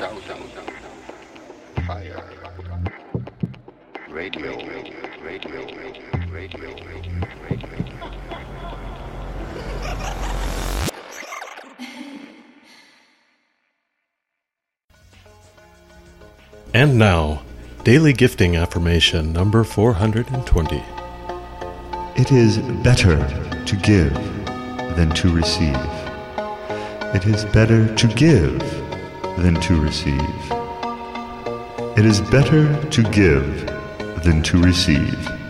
Fire. Radio. And now, Daily Gifting Affirmation number 420. It is better to give than to receive. It is better to give than to receive. It is better to give than to receive.